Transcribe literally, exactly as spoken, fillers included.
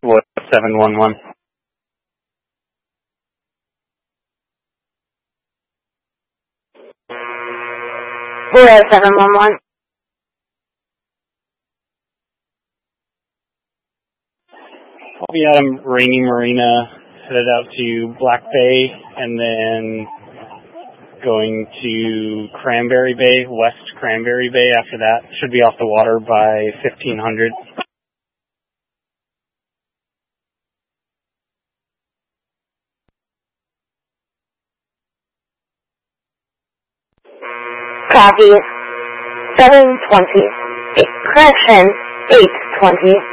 What, seven one one? Blue seven one one. We had a Rainy Marina headed out to Black Bay and then going to Cranberry Bay, West Cranberry Bay after that. Should be off the water by fifteen hundred. Copy. seven twenty. Correction, eight twenty.